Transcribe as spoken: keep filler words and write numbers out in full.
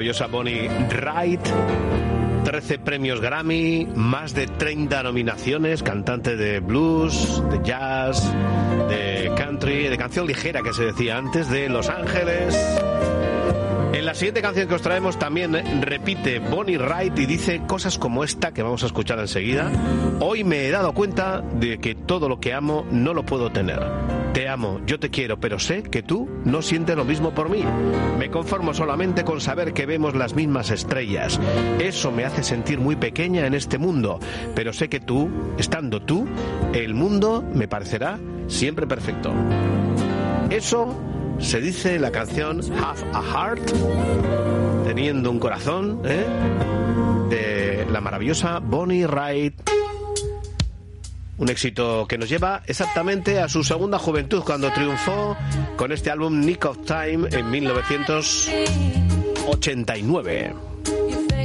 maravillosa Bonnie Wright. trece premios Grammy, más de treinta nominaciones, cantante de blues, de jazz, de country, de canción ligera que se decía antes, de Los Ángeles. En la siguiente canción que os traemos también repite Bonnie Wright y dice cosas como esta que vamos a escuchar enseguida. Hoy me he dado cuenta de que todo lo que amo no lo puedo tener. Te amo, yo te quiero, pero sé que tú no sientes lo mismo por mí. Me conformo solamente con saber que vemos las mismas estrellas. Eso me hace sentir muy pequeña en este mundo, pero sé que tú, estando tú, el mundo me parecerá siempre perfecto. Eso se dice en la canción Have a Heart, teniendo un corazón, ¿eh? de la maravillosa Bonnie Wright. Un éxito que nos lleva exactamente a su segunda juventud, cuando triunfó con este álbum Nick of Time en mil novecientos ochenta y nueve.